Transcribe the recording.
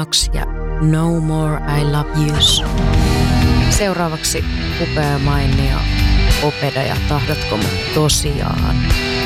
Knox ja No More I Love Yous. Seuraavaksi upea mainio Opeda ja Tahdotko mut tosiaan.